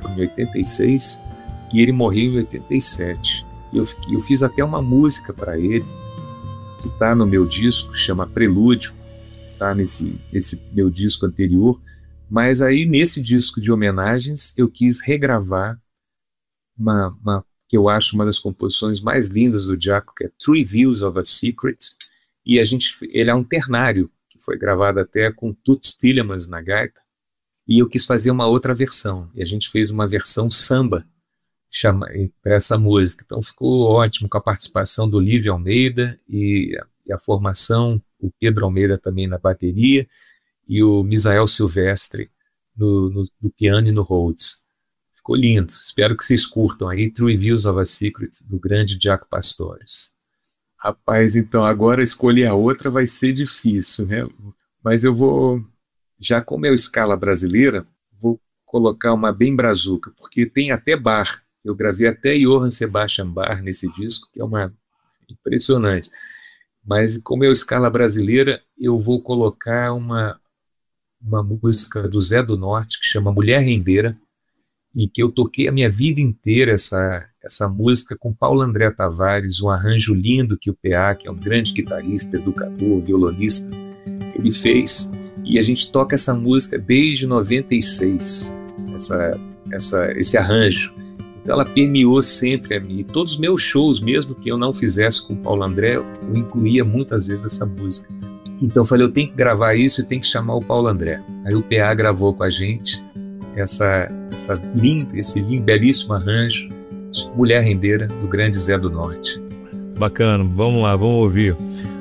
em 86 e ele morreu em 87. Eu fiz até uma música para ele, que está no meu disco, chama Prelúdio, está nesse meu disco anterior, mas aí nesse disco de homenagens eu quis regravar que eu acho uma das composições mais lindas do Djaco, que é Three Views of a Secret, e ele é um ternário, que foi gravado até com Toots Thielemans na gaita, e eu quis fazer uma outra versão, e a gente fez uma versão samba para essa música, então ficou ótimo, com a participação do Lívio Almeida e a formação, o Pedro Almeida também na bateria, e o Misael Silvestre no piano e no Rhodes. Ficou lindo, espero que vocês curtam aí, Three Views of a Secret, do grande Djaco Pastorius. Rapaz, então agora escolher a outra vai ser difícil, né? Mas eu vou, já como é a escala brasileira, vou colocar uma bem brazuca, porque tem até bar. Eu gravei até Johann Sebastian Bach nesse disco, que é uma impressionante. Mas como é a escala brasileira, eu vou colocar uma música do Zé do Norte, que chama Mulher Rendeira, em que eu toquei a minha vida inteira essa música com Paulo André Tavares, um arranjo lindo que o PA, que é um grande guitarrista, educador, violonista, ele fez, e a gente toca essa música desde 96, esse arranjo. Então ela permeou sempre a mim, e todos os meus shows, mesmo que eu não fizesse com Paulo André, eu incluía muitas vezes essa música. Então eu falei, eu tenho que gravar isso e tenho que chamar o Paulo André. Aí o PA gravou com a gente esse lindo, belíssimo arranjo, Mulher Rendeira, do grande Zé do Norte. Bacana, vamos lá, vamos ouvir.